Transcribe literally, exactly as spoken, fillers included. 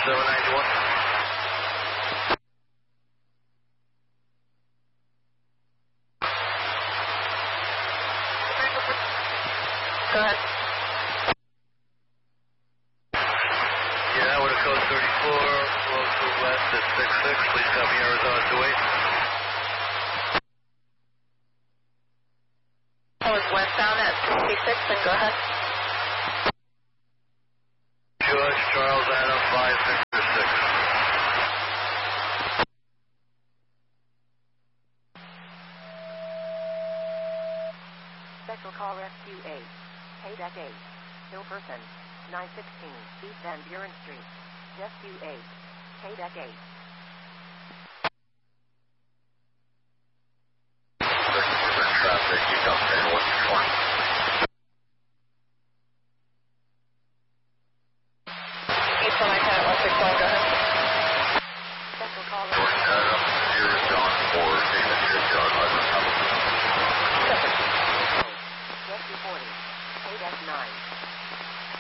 seven ninety-one. Go ahead. Yeah, with a code thirty-four, flow to west at six six, please copy Arizona two eight. I was westbound at sixty-six, and go ahead. George, Charles, Adam, five Victor six. Special call rescue eight. Haydeck eight. Hilperson. nine sixteen East Van Buren Street. Rescue eight. Haydeck eight. Traffic, you come in one twenty. East one nine ten, one six one, go ahead.